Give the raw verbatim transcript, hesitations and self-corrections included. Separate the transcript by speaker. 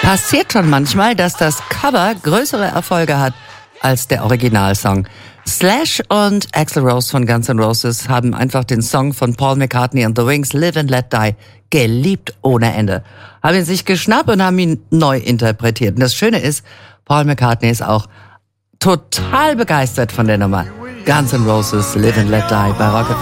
Speaker 1: Passiert schon manchmal, dass das Cover größere Erfolge hat als der Originalsong. Slash und Axl Rose von Guns N' Roses haben einfach den Song von Paul McCartney and the Wings, Live and Let Die, geliebt ohne Ende. Haben ihn sich geschnappt und haben ihn neu interpretiert. Und das Schöne ist, Paul McCartney ist auch total begeistert von der Nummer. Guns N' Roses, Live and Let Die bei Rock F M.